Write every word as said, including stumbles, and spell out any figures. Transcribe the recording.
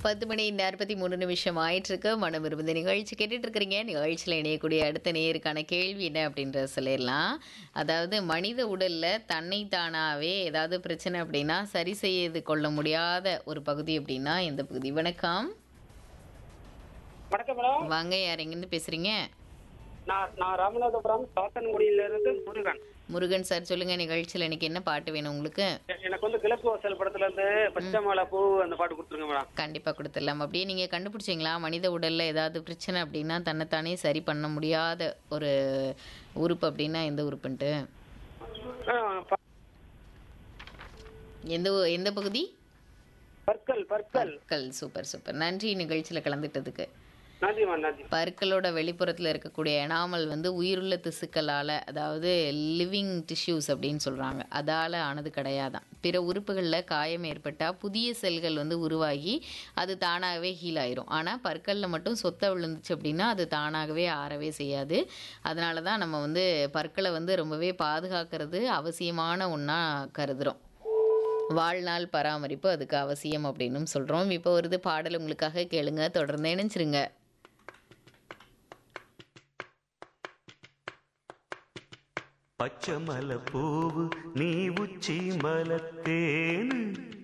பத்து மணி நாற்பத்தி மூணு நிமிஷம் ஆயிட்டு இருக்கு. மனம் விரும்புத நிகழ்ச்சி கேட்டுட்டு இருக்கிறீங்க. நிகழ்ச்சியில் இணையக்கூடிய அடுத்த நேருக்கான கேள்வி என்ன அப்படின்றத சொல்லிடலாம். அதாவது மனித உடல்ல தன்னை தானாவே ஏதாவது பிரச்சனை அப்படின்னா சரி செய்து கொள்ள முடியாத ஒரு பகுதி அப்படின்னா எந்த பகுதி? வணக்கம். வணக்கம் மேடம். வாங்க, யார் எங்கேருந்து பேசுறீங்க? நான் நான் ராமநாதபுரம் சாத்தன்குடியில இருந்து முருகன். முருகன் சார், சொல்லுங்க. நிகழ்ச்சியில் இன்னைக்கு என்ன பாட்டு வேணும் உங்களுக்கு? எ- எனக்கு வந்து கிழக்கு வாசல் படத்துல இருந்து பச்சை மாலை பூ அந்த பாட்டு கொடுத்துருங்க மேடம். கண்டிப்பா கொடுத்துடலாம். அப்படியே நீங்க கண்டுபிடிச்சீங்களா? மனித உடல்ல ஏதாவது பிரச்சனை அப்படின்னா தன்னைத்தானே சரி பண்ண முடியாத ஒரு உறுப்பு அப்படின்னா எந்த உறுப்புன்ட்டு? ஆ, ப- எந்த ஊ- எந்த பகுதி? பற்கள் பற்கள். பற்கள். Super super. நன்றி நிகழ்ச்சியில கலந்துட்டதுக்கு. நன்றி மேம், நன்றி. பற்களோட வெளிப்புறத்தில் இருக்கக்கூடிய எனாமல் வந்து உயிருள்ள திசுக்களால், அதாவது லிவிங் டிஷ்யூஸ் அப்படின்னு சொல்கிறாங்க, அதால் ஆனது கிடையாதான். பிற உறுப்புகளில் காயம் ஏற்பட்டால் புதிய செல்கள் வந்து உருவாகி அது தானாகவே ஹீல் ஆயிரும். ஆனால் பற்களில் மட்டும் சொத்தை விழுந்துச்சு அப்படின்னா அது தானாகவே ஆறவே செய்யாது. அதனால தான் நம்ம வந்து பற்களை வந்து ரொம்பவே பாதுகாக்கிறது அவசியமான ஒன்றா கருதுகிறோம். வாழ்நாள் பராமரிப்பு அதுக்கு அவசியம் அப்படின்னும் சொல்கிறோம். இப்போ வருது பாடல் உங்களுக்காக, கேளுங்க. தொடர்ந்து இணைஞ்சிருங்க. பச்சை மலை பூவு நீ உச்சி மலத்தேனு